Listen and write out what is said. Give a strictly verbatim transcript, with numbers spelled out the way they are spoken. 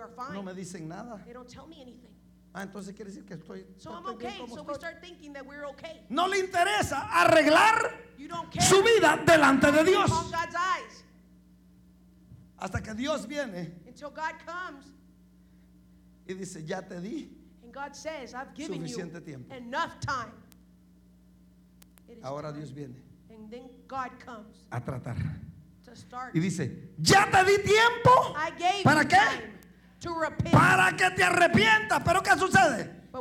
are fine. No me dicen nada. They don't tell me anything. Ah, entonces quiere decir que estoy, So I'm estoy bien okay. como So we estoy. start thinking that we're okay. No le interesa arreglar You don't care. su vida delante de Dios. On God's eyes. Hasta que Dios viene Until God comes y dice, ya te di and God says, I've given suficiente you tiempo. enough time. It is Ahora time. Dios viene And then God comes a tratar. to start. Y dice, ya te di tiempo. I gave ¿Para you qué? time to repent. Para que te arrepientas. Pero ¿qué sucede?